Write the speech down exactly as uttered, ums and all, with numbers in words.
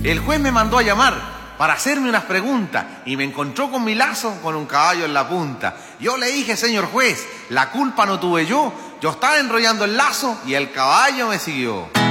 El juez me mandó a llamar para hacerme unas preguntas y me encontró con mi lazo con un caballo en la punta. Yo le dije, señor juez, la culpa no tuve yo. Yo estaba enrollando el lazo y el caballo me siguió.